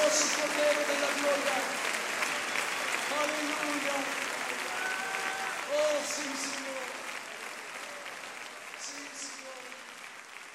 poderoso Cordero de la gloria. Aleluya. Oh, sí, Señor.